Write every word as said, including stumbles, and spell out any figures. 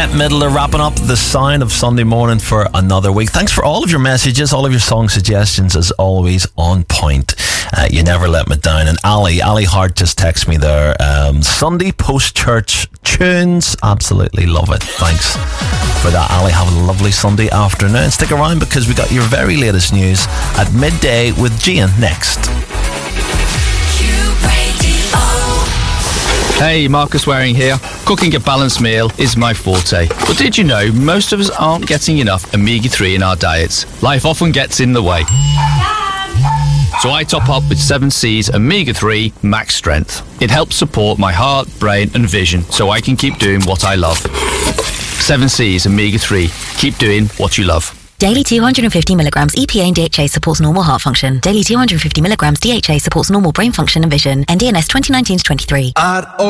Bette Midler wrapping up the sound of Sunday morning for another week. Thanks for all of your messages, all of your song suggestions, as always, on point. Uh, you never let me down. And Ali, Ali Hart just texted me there. Um, Sunday post-church tunes. Absolutely love it. Thanks for that, Ali. Have a lovely Sunday afternoon. Stick around because we got your very latest news at midday with Gian next. Hey, Marcus Waring here. Cooking a balanced meal is my forte. But did you know most of us aren't getting enough omega three in our diets? Life often gets in the way. So I top up with seven C's omega three Max Strength. It helps support my heart, brain and vision so I can keep doing what I love. seven C's omega three. Keep doing what you love. Daily two hundred fifty milligrams E P A and D H A supports normal heart function. Daily two hundred fifty milligrams D H A supports normal brain function and vision. N D N S twenty nineteen to twenty-three.